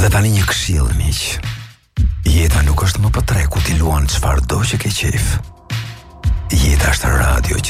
Dhe tani një këshill, miq. Jeta nuk është më për tre ku ti luan çfarëdo që ke qef. Jeta është radio